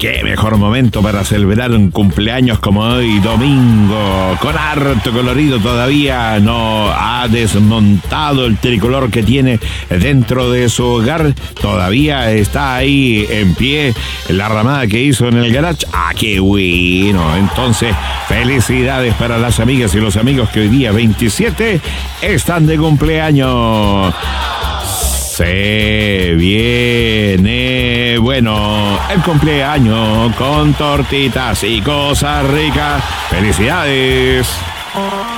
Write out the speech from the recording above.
Qué mejor momento para celebrar un cumpleaños como hoy, domingo, con harto colorido. Todavía no ha desmontado el tricolor que tiene dentro de su hogar. Todavía está ahí en pie la ramada que hizo en el garage. ¡Ah, qué bueno! Entonces, felicidades para las amigas y los amigos que hoy día 27 están de cumpleaños. Se viene, bueno, el cumpleaños con tortitas y cosas ricas. ¡Felicidades!